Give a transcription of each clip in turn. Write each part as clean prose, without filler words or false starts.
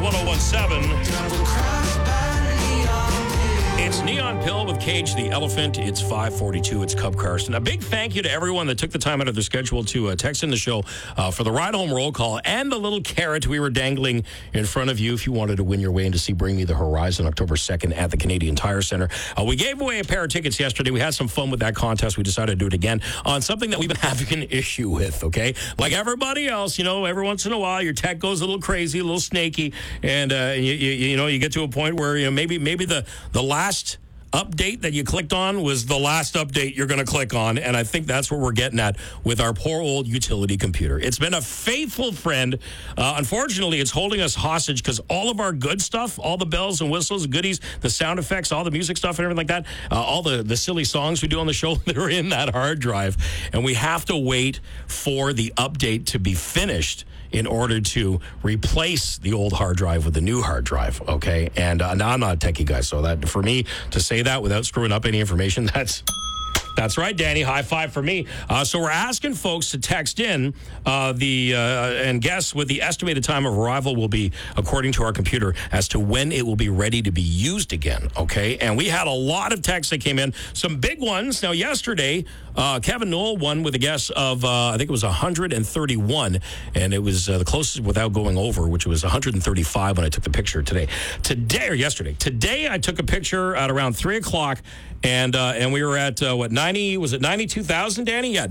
1017. It's Neon Pill with Cage the Elephant. It's 5:42. It's Cub Carson. A big thank you to everyone that took the time out of their schedule to text in the show for the Ride Home Roll Call and the little carrot we were dangling in front of you if you wanted to win your way in to see Bring Me the Horizon October 2nd at the Canadian Tire Center. We gave away a pair of tickets yesterday. We had some fun with that contest. We decided to do it again on something that we've been having an issue with, okay? Like everybody else, every once in a while your tech goes a little crazy, a little snaky, and you get to a point where maybe the last update that you clicked on was the last update you're going to click on, and I think that's what we're getting at with our poor old utility computer. It's been a faithful friend. Unfortunately, it's holding us hostage because all of our good stuff, all the bells and whistles, goodies, the sound effects, all the music stuff and everything like that, all the silly songs we do on the show, they're in that hard drive, and we have to wait for the update to be finished in order to replace the old hard drive with the new hard drive, okay? And now I'm not a techie guy, so that for me to say that without screwing up any information, that's right, Danny. High five for me. So we're asking folks to text in and guess what the estimated time of arrival will be according to our computer as to when it will be ready to be used again, okay? And we had a lot of texts that came in, some big ones. Now, yesterday, Kevin Knoll won with a guess of, I think it was 131, and it was the closest without going over, which was 135 when I took the picture yesterday. Today, I took a picture at around 3 o'clock, and we were at, 92,000, Danny? Yeah,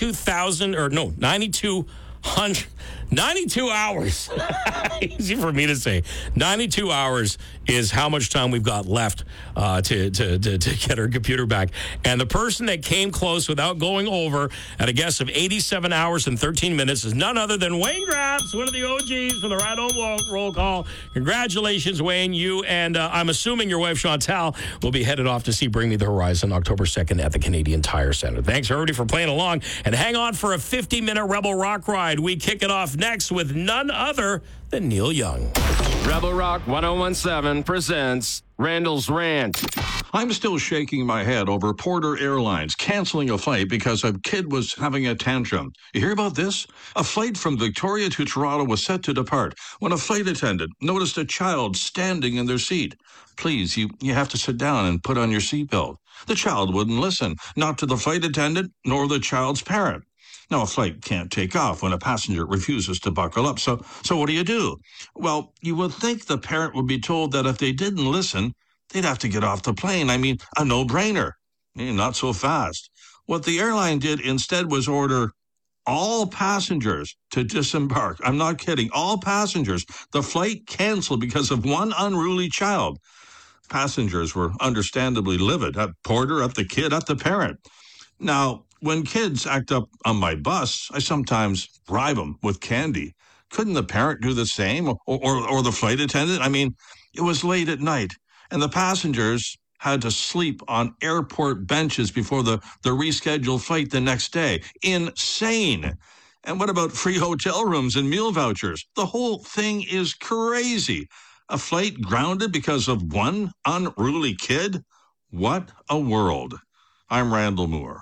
92 hours. Easy for me to say. 92 hours is how much time we've got left to get our computer back. And the person that came close without going over at a guess of 87 hours and 13 minutes is none other than Wayne Grabs, one of the OGs for the Ride Home Roll Call. Congratulations, Wayne. You and I'm assuming your wife, Chantal, will be headed off to see Bring Me the Horizon October 2nd at the Canadian Tire Center. Thanks, everybody, for playing along. And hang on for a 50-minute Rebel Rock ride. We kick it off next with none other than Neil Young. Rebel Rock 1017 presents Randall's Rant. I'm still shaking my head over Porter Airlines canceling a flight because a kid was having a tantrum. You hear about this? A flight from Victoria to Toronto was set to depart when a flight attendant noticed a child standing in their seat. Please, you have to sit down and put on your seatbelt. The child wouldn't listen, not to the flight attendant nor the child's parent. Now, a flight can't take off when a passenger refuses to buckle up. So what do? Well, you would think the parent would be told that if they didn't listen, they'd have to get off the plane. I mean, a no-brainer. Not so fast. What the airline did instead was order all passengers to disembark. I'm not kidding. All passengers. The flight canceled because of one unruly child. Passengers were understandably livid at Porter, at the kid, at the parent. Now, when kids act up on my bus, I sometimes bribe them with candy. Couldn't the parent do the same or the flight attendant? I mean, it was late at night, and the passengers had to sleep on airport benches before the rescheduled flight the next day. Insane. And what about free hotel rooms and meal vouchers? The whole thing is crazy. A flight grounded because of one unruly kid? What a world. I'm Randall Moore.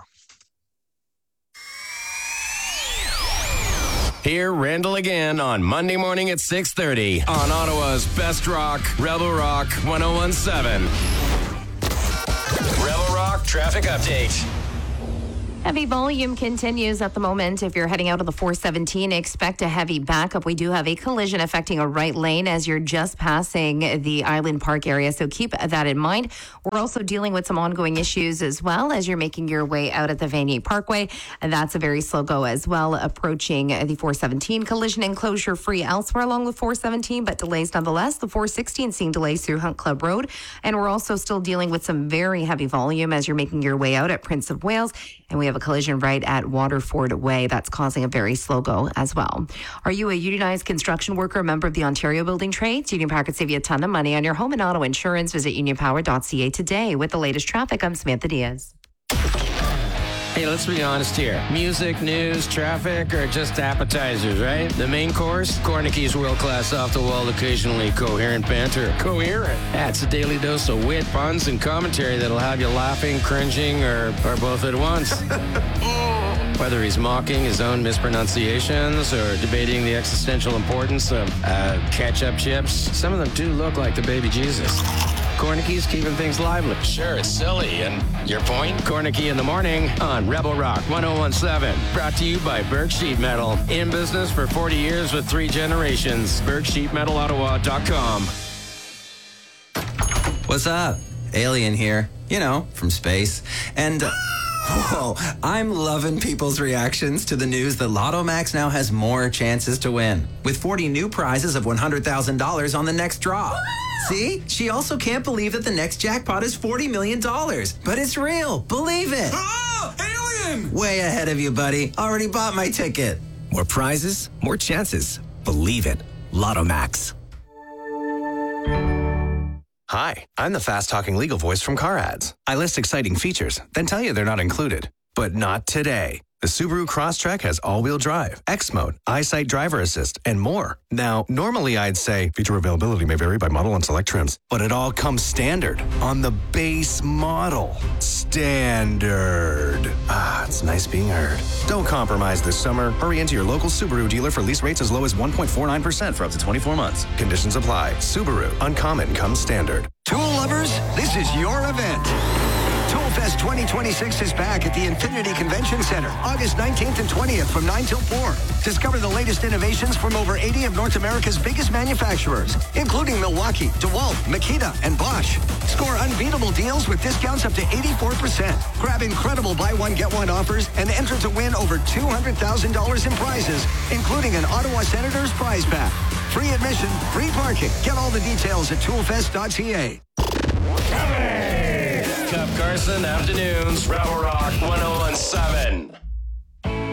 Hear Randall again on Monday morning at 6:30 on Ottawa's Best Rock, Rebel Rock 1017. Rebel Rock Traffic Update. Heavy volume continues at the moment. If you're heading out of the 417, expect a heavy backup. We do have a collision affecting a right lane as you're just passing the Island Park area, so keep that in mind. We're also dealing with some ongoing issues as well as you're making your way out at the Vanier Parkway, and that's a very slow go as well, approaching the 417. Collision and closure free elsewhere along with 417, but delays nonetheless. The 416 seeing delays through Hunt Club Road, and we're also still dealing with some very heavy volume as you're making your way out at Prince of Wales, and we have a collision right at Waterford Way that's causing a very slow go as well. Are you a unionized construction worker, a member of the Ontario Building Trades? Union Power could save you a ton of money on your home and auto insurance. Visit unionpower.ca today. With the latest traffic, I'm Samantha Diaz. Hey, let's be honest here. Music, news, traffic are just appetizers, right? The main course? Cornicky's world-class off-the-wall, occasionally coherent banter. Coherent? That's a daily dose of wit, puns, and commentary that'll have you laughing, cringing, or both at once. Whether he's mocking his own mispronunciations or debating the existential importance of ketchup chips, some of them do look like the baby Jesus. Cornicky's keeping things lively. Sure, it's silly. And your point? Cornicky in the morning on Rebel Rock 1017. Brought to you by Berg Sheet Metal. In business for 40 years with 3 generations. BergSheetMetalOttawa.com. What's up? Alien here. You know, from space. And, whoa, I'm loving people's reactions to the news that Lotto Max now has more chances to win, with 40 new prizes of $100,000 on the next draw. See? She also can't believe that the next jackpot is $40 million. But it's real. Believe it. Oh, alien! Way ahead of you, buddy. Already bought my ticket. More prizes, more chances. Believe it. Lotto Max. Hi, I'm the fast-talking legal voice from Car Ads. I list exciting features, then tell you they're not included. But not today. The Subaru Crosstrek has all-wheel drive, X-Mode, EyeSight driver assist, and more. Now, normally I'd say feature availability may vary by model and select trims, but it all comes standard on the base model. Standard. Ah, it's nice being heard. Don't compromise this summer. Hurry into your local Subaru dealer for lease rates as low as 1.49% for up to 24 months. Conditions apply. Subaru. Uncommon comes standard. Tool lovers, this is your event. Toolfest 2026 is back at the Infinity Convention Center, August 19th and 20th from 9 till 4. Discover the latest innovations from over 80 of North America's biggest manufacturers, including Milwaukee, DeWalt, Makita, and Bosch. Score unbeatable deals with discounts up to 84%. Grab incredible buy one, get one offers and enter to win over $200,000 in prizes, including an Ottawa Senators prize pack. Free admission, free parking. Get all the details at toolfest.ca. Cup Carson afternoons, Rebel Rock 1017.